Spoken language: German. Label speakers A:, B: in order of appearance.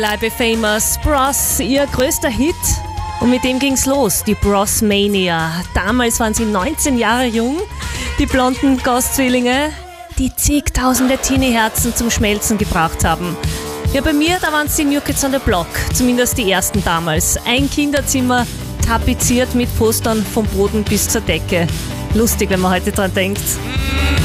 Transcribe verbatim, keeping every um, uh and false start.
A: Live Famous Bros, ihr größter Hit. Und mit dem ging's los, die Bros Mania. Damals waren sie neunzehn Jahre jung, die blonden Ghost-Zwillinge, die zigtausende Teenie-Herzen zum Schmelzen gebracht haben. Ja, bei mir, da waren es die New Kids on the Block, zumindest die ersten damals. Ein Kinderzimmer tapeziert mit Postern vom Boden bis zur Decke. Lustig, wenn man heute dran denkt.